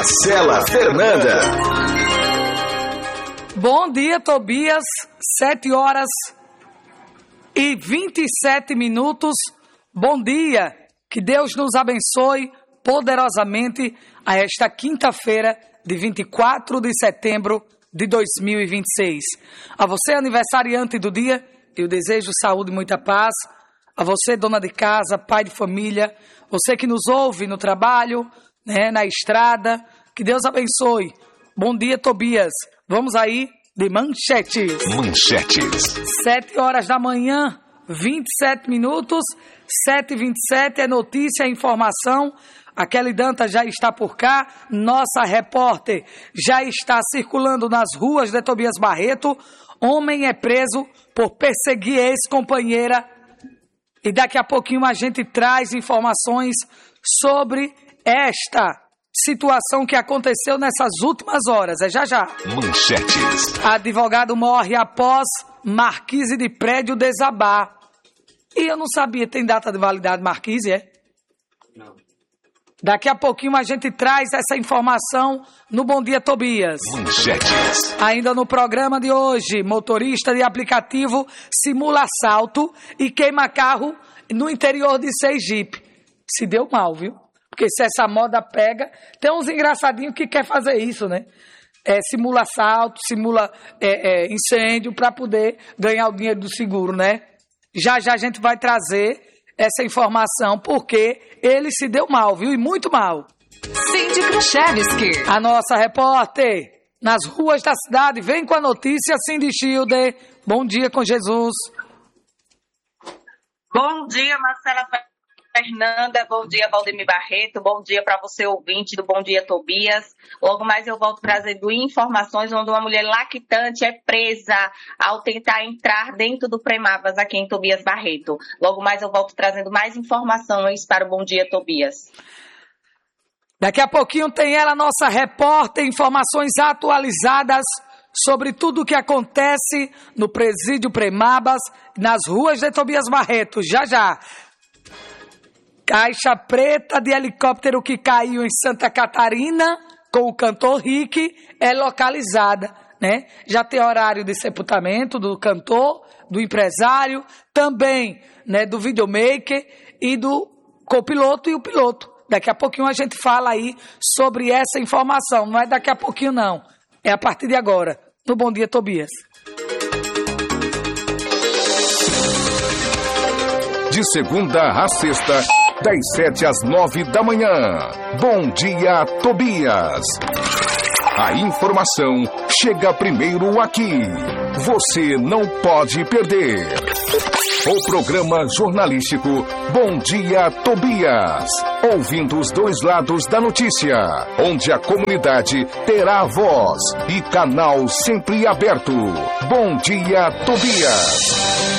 Marcela Fernanda. Bom dia, Tobias. 7h27. Bom dia. Que Deus nos abençoe poderosamente a esta quinta-feira de 24 de setembro de 2026. A você, aniversariante do dia, eu desejo saúde e muita paz. A você, dona de casa, pai de família, você que nos ouve no trabalho, na estrada, que Deus abençoe. Bom dia, Tobias. Vamos aí de manchetes. 7h da manhã, 27 7h27 é notícia, informação. A Kelly Dantas já está por cá, nossa repórter já está circulando nas ruas de Tobias Barreto. Homem é preso por perseguir ex-companheira. E daqui a pouquinho a gente traz informações sobre esta situação que aconteceu nessas últimas horas. É já. Manchetes. Advogado morre após marquise de prédio desabar. E eu não sabia, tem data de validade marquise, é? Não. Daqui a pouquinho a gente traz essa informação no Bom Dia Tobias. Manchetes. Ainda no programa de hoje, motorista de aplicativo simula assalto e queima carro no interior de Sergipe. Se deu mal, viu? Porque se essa moda pega, tem uns engraçadinhos que quer fazer isso, né? Simula assalto, simula incêndio para poder ganhar o dinheiro do seguro, né? Já a gente vai trazer essa informação, porque ele se deu mal, viu? E muito mal. Cindy Kruszewski. A nossa repórter nas ruas da cidade vem com a notícia, Cindy Schilder. Bom dia com Jesus. Bom dia, Marcela Fernanda, bom dia, Valdemir Barreto, bom dia para você, ouvinte do Bom Dia Tobias. Logo mais eu volto trazendo informações onde uma mulher lactante é presa ao tentar entrar dentro do Premabas aqui em Tobias Barreto. Logo mais eu volto trazendo mais informações para o Bom Dia Tobias. Daqui a pouquinho tem ela, nossa repórter, informações atualizadas sobre tudo o que acontece no presídio Premabas, nas ruas de Tobias Barreto. Já. Caixa preta de helicóptero que caiu em Santa Catarina com o cantor Rick é localizada, né? Já tem horário de sepultamento do cantor, do empresário, também, né, do videomaker e do copiloto e o piloto. Daqui a pouquinho a gente fala aí sobre essa informação. Não é daqui a pouquinho, não. É a partir de agora, no Bom Dia Tobias. De segunda a sexta, das 7 às 9 da manhã. Bom Dia Tobias. A informação chega primeiro aqui. Você não pode perder. O programa jornalístico Bom Dia Tobias. Ouvindo os dois lados da notícia, onde a comunidade terá voz e canal sempre aberto. Bom Dia Tobias.